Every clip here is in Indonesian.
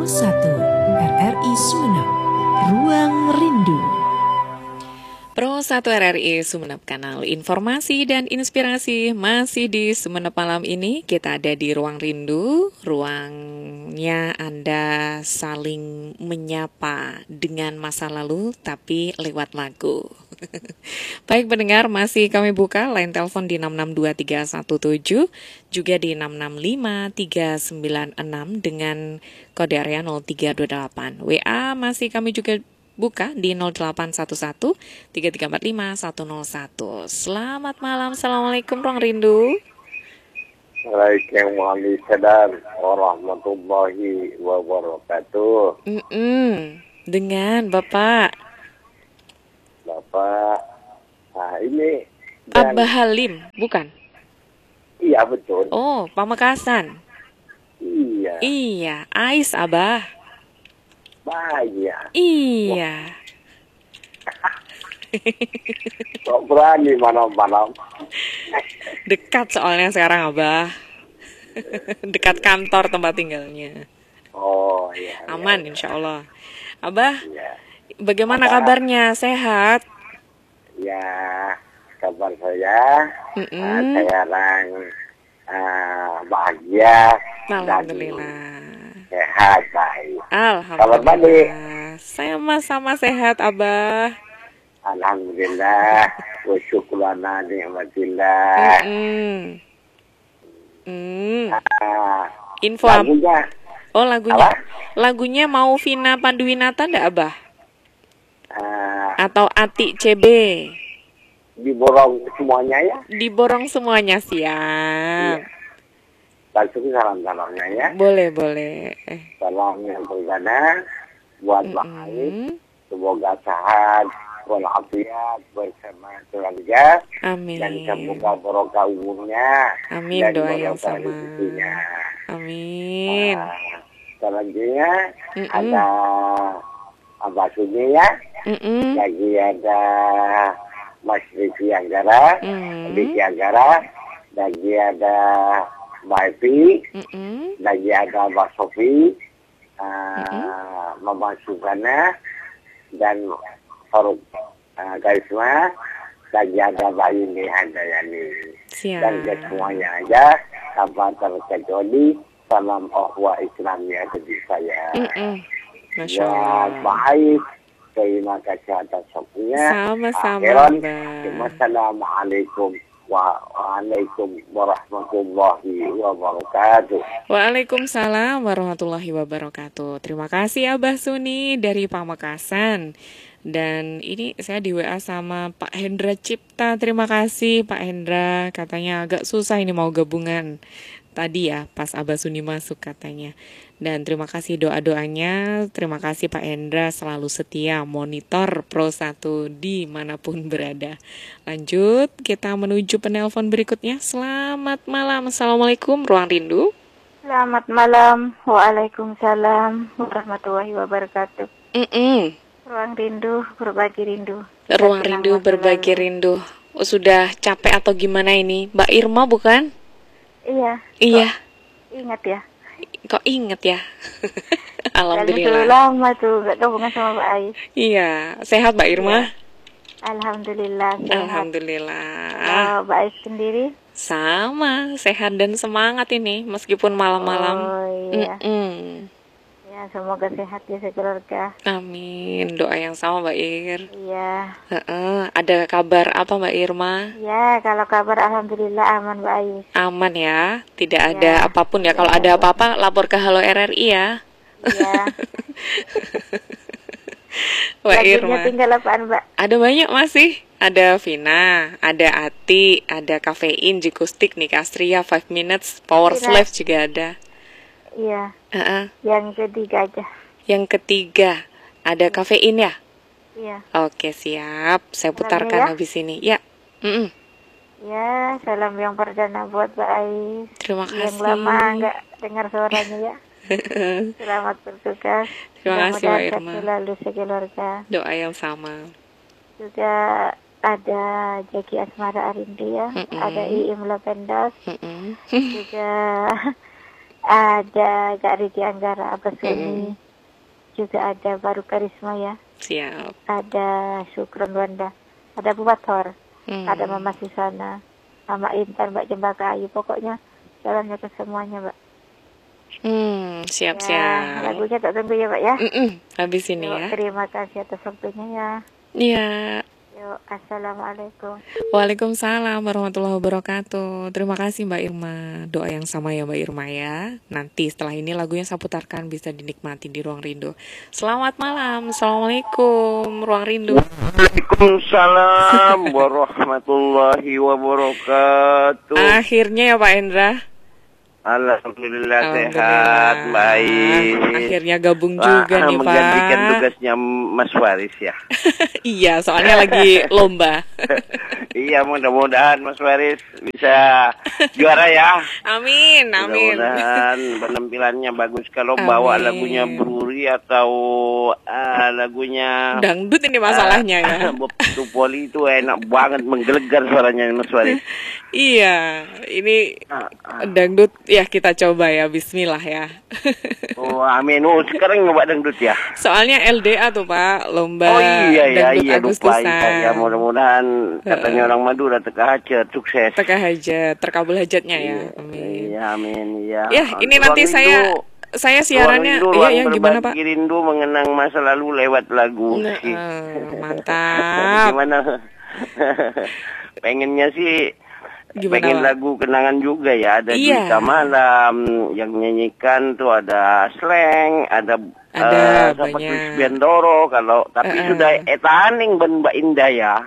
Pro 1 RRI Sumeneb, Ruang Rindu. Pro 1 RRI Sumeneb, kanal informasi dan inspirasi masih di Sumeneb malam ini. Kita ada di Ruang Rindu, ruangnya Anda saling menyapa dengan masa lalu tapi lewat lagu. Baik pendengar, masih kami buka line telepon di 6623117, juga di 6653996 dengan kode area 0328. WA masih kami juga buka di 0811 3345 101. Selamat malam, Assalamualaikum Ruang Rindu. Waalaikumsalam warahmatullahi wabarakatuh. Dengan Bapak ini Abah Halim, bukan? Iya betul. Oh, Pamekasan. Iya. Iya, Ais Abah. Bahaya. Iya. Kok berani malam-malam? Dekat soalnya sekarang Abah. Dekat kantor tempat tinggalnya. Oh iya. Aman iya. insya Allah. Abah, Iya. bagaimana kabarnya? Sehat? Ya, kabar saya sekarang bahagia. Alhamdulillah. Sehat, baik. Alhamdulillah. Saya sama sehat, Abah. Alhamdulillah. Wa syukrana ni'matillah. Info lagunya. Oh, lagunya. Apa? Lagunya mau Vina Panduwinata enggak, Abah? Atau Ati CB? Diborong semuanya ya? Diborong semuanya, siap. Iya. Langsung salam-salamnya ya. Boleh. Salam yang pertama buat baik. Semoga sehat walafiat bersama keluarga. Amin. Dan semoga barokah umurnya. Amin, dan doa yang sama. rezekinya. Amin. Selanjutnya ada Abah Suni ya. Lagi ada Mas Riki Anggara, Riki Anggara, lagi ada Mbak Evi, lagi ada Mbak Sofi, Mama Sugana, dan Faruk Karisma, lagi ada Mbak Yuni Handayani. Dan semuanya aja, tanpa terkecuali, salam ukhuwah Islamnya bagi saya. Masya Allah. Baik, terima kasih atas waktunya. Sama-sama. Wassalamualaikum warahmatullahi wabarakatuh. Waalaikumsalam warahmatullahi wabarakatuh. Terima kasih Abah Suni dari Pamekasan. Dan ini saya di WA sama Pak Hendra Cipta. Terima kasih Pak Hendra. Katanya agak susah ini mau gabungan. Tadi ya pas Abah Suni masuk katanya. Dan terima kasih doa-doanya. Terima kasih Pak Hendra selalu setia monitor Pro 1 dimanapun berada. Lanjut kita menuju penelpon berikutnya. Selamat malam, Assalamualaikum Ruang Rindu. Selamat malam, waalaikumsalam warahmatullahi wabarakatuh. Ruang Rindu berbagi rindu. Ruang Rindu berbagi rindu. Sudah capek atau gimana ini? Mbak Irma bukan? Iya. Ingat ya? Kok inget ya? Alhamdulillah. Sudah lama tuh gak gabungan sama Mbak Ais. Iya, sehat Mbak Irma? Alhamdulillah sehat. Alhamdulillah. Mbak Ais sendiri? Sama, sehat dan semangat ini meskipun malam-malam. Oh iya. Ya, semoga sehat ya sekeluarga. Amin. Doa yang sama Mbak Ir. Iya. Ada kabar apa Mbak Irma? Ya, kalau kabar alhamdulillah aman Mbak Ais. Aman ya, tidak ada apapun ya. Kalau ada apa-apa lapor ke Halo RRI ya. Iya. Mbak Lagunya Irma. tinggal apaan Mbak? Ada banyak masih. Ada Vina, ada Ati, ada Kafein, Jikustik, Nikastria, 5 Minutes, Power Slave juga ada. Iya. Yang ketiga aja. Yang ketiga ada Kafein ya? Iya. Oke, siap. Saya putarkan ya? habis ini. Ya. Ya, salam yang perdana buat Mbak Ais. Terima kasih. Yang lama nggak dengar suaranya ya. Selamat bertugas. Terima kasih Mbak Irma. Selalu sekeluarga. Doa yang sama. Juga ada Jaki Asmara Arindi ya. Ada Iim Lapendas. Juga Ada Kak Ridi Anggara, Abah Suni, juga ada Baru Karisma ya, Siap. ada Syukron Wanda, ada Bu Bator, ada Mama Susana, Mama Intan, Mbak Jembaka Ayu, pokoknya jalannya ke semuanya, Mbak. Siap. Lagunya tak tunggu ya, Mbak ya. Habis ini Yuk, ya. terima kasih atas waktunya ya. Iya. Yuk, Assalamualaikum. Waalaikumsalam warahmatullahi wabarakatuh. Terima kasih Mbak Irma. Doa yang sama ya Mbak Irma ya. Nanti setelah ini lagunya saya putarkan, bisa dinikmati di Ruang Rindu. Selamat malam. Assalamualaikum Ruang Rindu. Waalaikumsalam warahmatullahi wabarakatuh. Akhirnya ya Pak Hendra. Alhamdulillah sehat, baik. Akhirnya gabung juga nih Pak. Menggantikan tugasnya Mas Waris ya. Iya, soalnya lagi lomba. Iya, mudah-mudahan Mas Waris bisa juara ya. Amin. Mudah-mudahan penampilannya bagus. Kalau bawa lagunya Bruri atau lagunya dangdut ini masalahnya ya. Bob Tupoli itu enak banget, menggelegar suaranya Mas Waris. Iya, ini dangdut ya, kita coba ya, bismillah ya. Oh, amin. Oh, sekarang nyoba dangdut ya. Soalnya LDA tuh Pak, lomba Oh iya dangdut lupa Agustusan. ya, mudah-mudahan katanya orang Madura teka hajat sukses. Teka hajat, terkabul hajatnya ya. Amin. Iya, amin. Iya. Ya, ini nanti saya siarannya ya gimana Pak? Rindu mengenang masa lalu lewat lagu. Mantap. Gimana? Pengennya sih pengen Pak? lagu kenangan juga ya. Ada Iya. Juwita Malam yang nyanyikan tuh, ada Slang, ada banyak. Chris Bendoro, tapi sudah etaning Mbak Indah ya.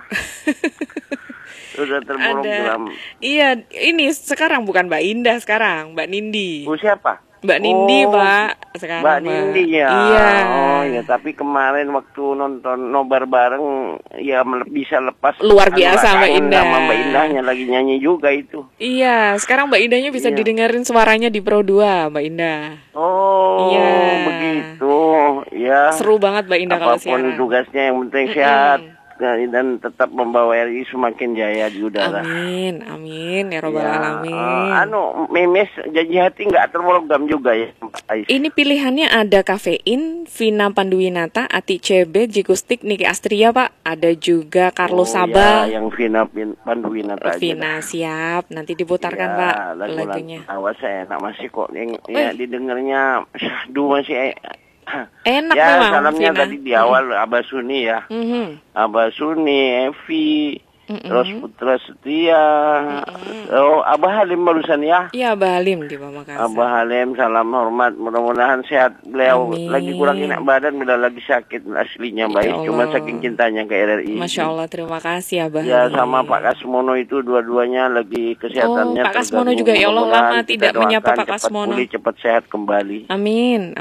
Sudah terprogram. Iya, ini sekarang bukan Mbak Indah, sekarang Mbak Nindi. Bu siapa? Mbak Nindi, Pak. Sekarang Mbak Nindi ya. Iya. Oh ya, tapi kemarin waktu nonton nobar bareng ya bisa lepas. Luar biasa Mbak Indah. Sama Mbak Indahnya lagi nyanyi juga itu. Iya, sekarang Mbak Indahnya bisa didengerin suaranya di Pro 2, Mbak Indah. Oh, iya. Begitu. Ya. Seru banget Mbak Indah kalau siaran. Apapun tugasnya yang penting sehat. Dan tetap membawa RI semakin jaya di udara. Amin ya robbal alamin. Memes janji hati nggak terprogram juga ya, Ais. Ini pilihannya ada Kafein, Vina Panduwinata, Ati CB, Jikustik, Niki Astria Pak. Ada juga Carlos Sabah. Ya, yang Vina Panduwinata aja. Vina siap, nanti diputarkan Pak lagunya. Awas saya enak masih kok ya, didengarnya syahdu masih enak ya, memang. salamnya Vina. tadi di awal Abah Suni ya. Abah Suni, Evi, terus Putra Setia. Oh, Abah Halim barusan ya. Iya, Abah Halim di Pamekasan. Abah Halim, salam hormat. Mudah-mudahan sehat. Beliau lagi kurang enak badan, bila lagi sakit aslinya baik. Cuma saking cintanya ke RRI. Masya Allah, terima kasih Abah Ya, Halim. sama Pak Kasmono itu dua-duanya lagi kesehatannya. Pak Kasmono juga, ya Allah, lama tidak menyapa Pak Kasmono. Cepat sehat kembali. Amin.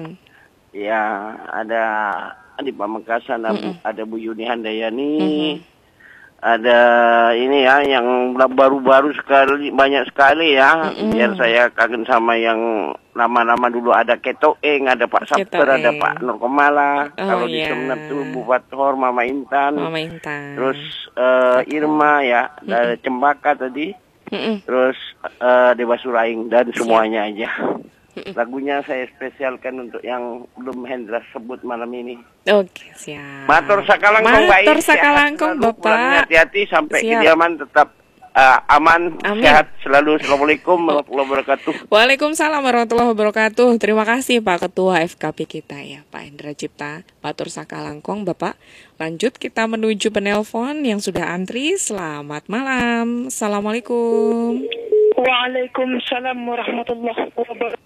Ya, ada di Pamekasan ada Bu Yuni Handayani, ada ini ya yang baru-baru sekali, banyak sekali ya. Biar saya kangen sama yang lama-lama dulu, ada Ketoeng, ada Pak Sabter, ada Pak Nur Komala. Kalau di Sumenep tuh Bu Fathor, Mama Intan. Terus Irma ya, dari Cempaka tadi. Terus Dewa Suraing dan semuanya aja. Lagunya saya spesialkan untuk yang belum Hendra sebut malam ini. Oke, siap. Matur sakalangkong Mbak. Matur sakalangkong Bapak. Hati-hati sampai kediaman, tetap aman, sehat selalu. Assalamualaikum warahmatullahi wabarakatuh. Waalaikumsalam warahmatullahi wabarakatuh. Terima kasih Pak Ketua FKP kita ya, Pak Hendra Cipta. Matur sakalangkong Bapak. Lanjut kita menuju penelpon yang sudah antri. Selamat malam. Assalamualaikum. Waalaikumsalam warahmatullahi wabarakatuh.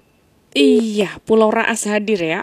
Iya, Pulau Raas hadir ya.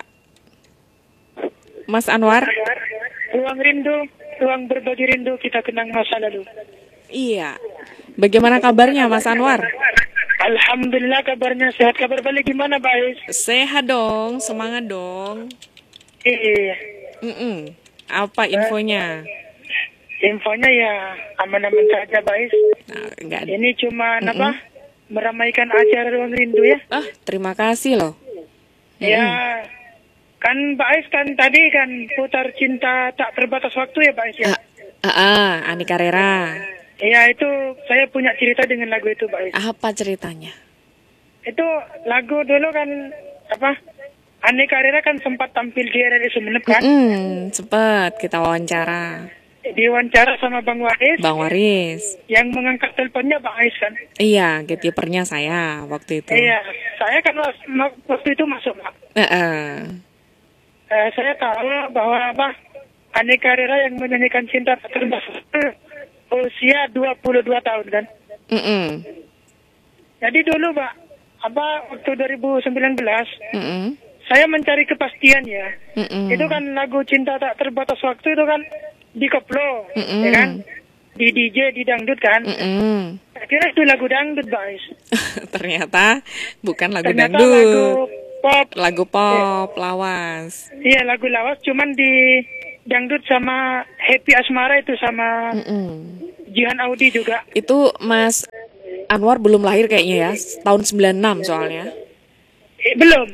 Mas Anwar. Ruang rindu, ruang berbagi rindu, kita kenang masa lalu. Iya. Bagaimana kabarnya Mas Anwar? Alhamdulillah kabarnya sehat. Kabar balik gimana, Bais? Sehat dong, semangat dong. Iya. Apa infonya? Infonya ya aman-aman saja, Bais. Enggak. Ini cuma meramaikan acara ruang rindu ya. Terima kasih loh. Ya, kan Bais kan tadi kan putar cinta tak terbatas waktu ya, Bais ya. Ani Carrera. Iya, itu saya punya cerita dengan lagu itu, Bais. Apa ceritanya? Itu lagu dulu kan apa? Aneka Rera kan sempat tampil di RRI Sumeneb kan? Sempat kita wawancara. Diwawancara sama Bang Waris. Bang Waris. Yang mengangkat teleponnya Bang Ais kan? Iya, gatekeepernya saya waktu itu. Iya, saya kan waktu itu masuk, Pak. Saya tahu bahwa apa? Aneka Rera yang menyanyikan Cinta Tak Terbatas usia 22 tahun kan? Jadi dulu, Pak, waktu 2019, saya mencari kepastian ya. Itu kan lagu Cinta Tak Terbatas Waktu itu kan di koplo, ya kan? Di DJ, di dangdut kan? Saya kira itu lagu dangdut, guys. Ternyata bukan lagu Ternyata dangdut. lagu pop. Lagu pop, lawas. Iya, lagu lawas. Cuman di dangdut sama Happy Asmara itu sama Jihan Audi juga. Itu Mas Anwar belum lahir kayaknya ya, tahun 96 soalnya. Belum.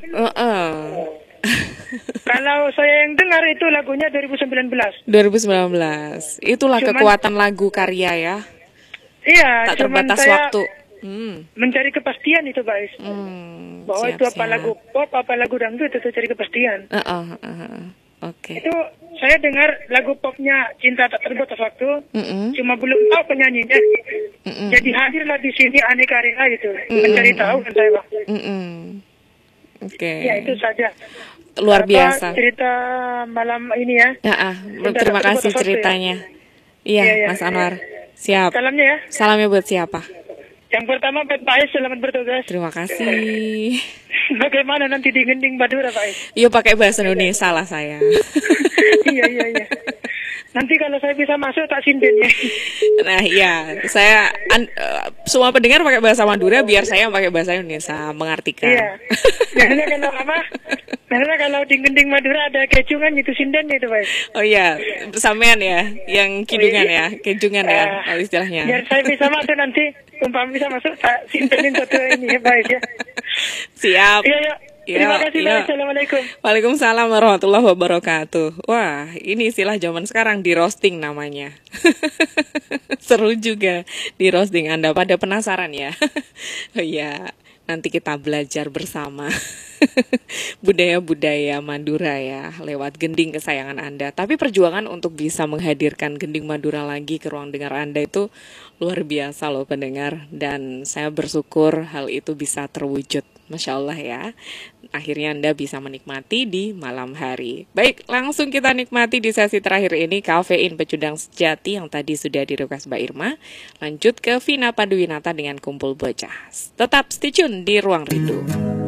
Kalau saya yang dengar itu lagunya 2019. 2019. Itulah kekuatan lagu karya ya. Iya, tak terbatas waktu. Mencari kepastian itu, guys. Bahwa itu apa lagu pop, apa lagu dangdut, itu cari kepastian. Oke. Itu saya dengar lagu popnya Cinta Tak Terbatas Waktu, cuma belum tahu penyanyinya. Jadi hadirlah di sini Aneka Rera itu, mencari tahu kan saya, Pak. Oke. Ya, itu saja. Luar biasa. Cerita malam ini ya. Terima kasih ceritanya. Iya, Mas Anwar. Siap. Salamnya ya. Salamnya buat siapa? Yang pertama buat Pak Ais, selamat bertugas. Terima kasih. Bagaimana nanti di Gending Madura, Pak Ais? Iya, pakai bahasa Indonesia lah saya. Iya. Nanti kalau saya bisa masuk tak sinden ya. Nah, iya, saya semua pendengar pakai bahasa Madura biar saya pakai bahasa Indonesia mengartikan. Iya. Biasanya kalau di Gending Madura ada kecungan itu sinden itu, Pak. Oh iya, sampean ya, yang kidungan ya, kejungan ya, kalau istilahnya. Biar saya bisa masuk nanti, umpama bisa masuk tak sindenin satu ini ya, Pak ya. Siap. Iya. Terima kasih, Pak. Assalamualaikum. Waalaikumsalam warahmatullahi wabarakatuh. Wah, ini istilah zaman sekarang di roasting namanya. Seru juga di roasting. Anda pada penasaran ya? Oh iya, nanti kita belajar bersama budaya-budaya Madura ya, lewat gending kesayangan Anda. Tapi perjuangan untuk bisa menghadirkan gending Madura lagi ke ruang dengar Anda itu luar biasa loh pendengar. Dan saya bersyukur hal itu bisa terwujud. Masya Allah ya, akhirnya Anda bisa menikmati di malam hari. Baik, langsung kita nikmati di sesi terakhir ini Kafein Pecundang Sejati yang tadi sudah di-request Mbak Irma. Lanjut ke Vina Panduwinata dengan Kumpul Bocah. Tetap stay tune di Ruang Rindu.